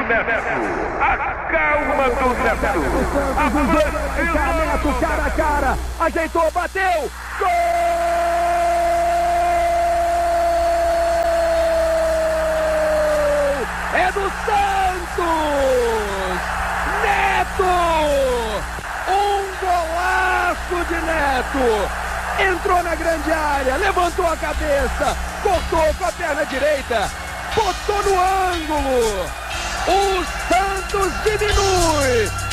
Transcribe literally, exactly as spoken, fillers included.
Neto. A calma do Neto. O Santos usou pra Neto, cara a cara. Ajeitou, bateu. Gol! É do Santos! Neto! Um golaço de Neto! Entrou na grande área, levantou a cabeça, cortou com a perna direita, botou no ângulo. O Santos diminui.